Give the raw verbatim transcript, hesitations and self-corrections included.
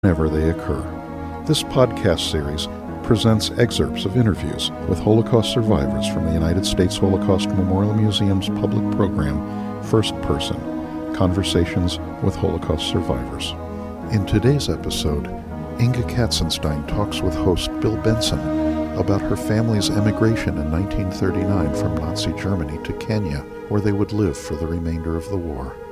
whenever they occur. This podcast series presents excerpts of interviews with Holocaust survivors from the United States Holocaust Memorial Museum's public program, First Person, Conversations with Holocaust Survivors. In today's episode, Inga Katzenstein talks with host Bill Benson about her family's emigration in nineteen thirty-nine from Nazi Germany to Kenya, where they would live for the remainder of the war.